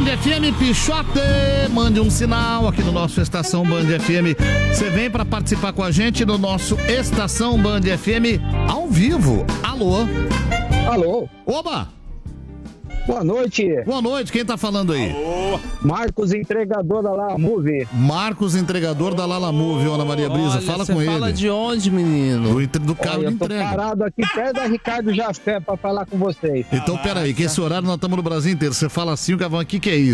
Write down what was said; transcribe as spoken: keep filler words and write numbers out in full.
Band F M, Pichote, mande um sinal aqui no nosso Estação Band F M. Você vem para participar com a gente no nosso Estação Band F M ao vivo. Alô? Alô? Oba! Boa noite. Boa noite, quem tá falando aí? Alô? Marcos, entregador da Lala Move. Marcos, entregador da Lala Move, Ana Maria Brisa, Olha, fala você com fala ele. de onde, menino? Do, entre- do carro Olha, de eu tô entrega. parado aqui perto da Ricardo Jafé pra falar com vocês. Então, peraí, que esse horário nós estamos no Brasil inteiro. Você fala assim, o Cavão, o que que é isso?